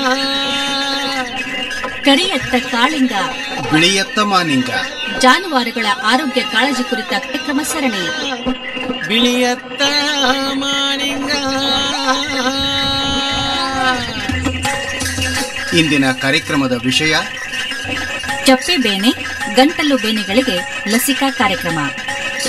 ಕರಿಯತ್ತ ಕಾಳಿಂಗ ಬಿಳಿಯತ್ತ ಮಾನಿಂಗ ಜಾನುವಾರುಗಳ ಆರೋಗ್ಯ ಕಾಳಜಿ ಕುರಿತ ಕಾರ್ಯಕ್ರಮ ಸರಣಿ. ಬಿಳಿಯತ್ತ ಮಾನಿಂಗ. ಇಂದಿನ ಕಾರ್ಯಕ್ರಮದ ವಿಷಯ ಚಪ್ಪೆ ಬೇನೆ, ಗಂಟಲು ಬೇನೆಗಳಿಗೆ ಲಸಿಕಾ ಕಾರ್ಯಕ್ರಮ.